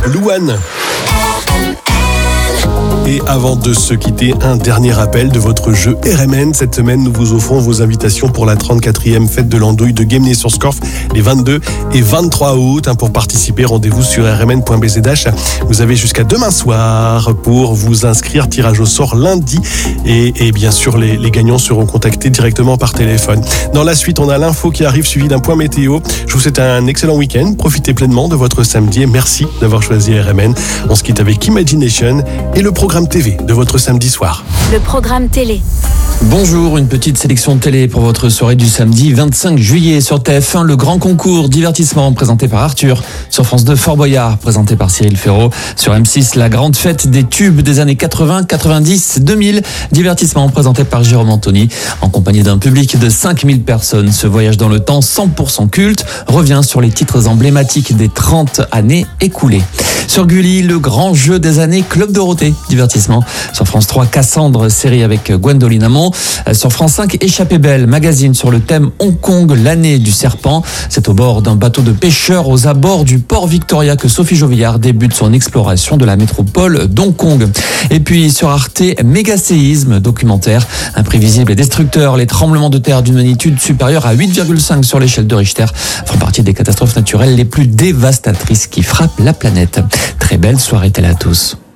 Louane. Et avant de se quitter, un dernier appel de votre jeu RMN. Cette semaine, nous vous offrons vos invitations pour la 34e fête de l'andouille de Guémené-sur-Scorff les 22 et 23 août. Pour participer, rendez-vous sur rmn.bzh. Vous avez jusqu'à demain soir pour vous inscrire. Tirage au sort lundi. Et bien sûr, les gagnants seront contactés directement par téléphone. Dans la suite, on a l'info qui arrive suivi d'un point météo. Je vous souhaite un excellent week-end. Profitez pleinement de votre samedi et merci d'avoir choisi RMN. On se quitte avec Imagination et le programme TV de votre samedi soir. Le programme télé. Bonjour, une petite sélection télé pour votre soirée du samedi 25 juillet sur TF1, le grand concours divertissement présenté par Arthur. Sur France 2, Fort Boyard présenté par Cyril Ferraud. Sur M6, la grande fête des tubes des années 80, 90, 2000. Divertissement présenté par Jérôme Anthony. En compagnie d'un public de 5000 personnes, ce voyage dans le temps 100% culte revient sur les titres emblématiques des 30 années écoulées. Sur Gulli, le grand jeu des années Club Dorothée, divertissement. Sur France 3, Cassandre, série avec Gwendoline Amon. Sur France 5, Échappée belle, magazine sur le thème Hong Kong, l'année du serpent. C'est au bord d'un bateau de pêcheurs aux abords du port Victoria que Sophie Jovillard débute son exploration de la métropole d'Hong Kong. Et puis sur Arte, méga-séisme, documentaire imprévisible et destructeur. Les tremblements de terre d'une magnitude supérieure à 8,5 sur l'échelle de Richter font partie des catastrophes naturelles les plus dévastatrices qui frappent la planète. Très belle soirée télé à tous.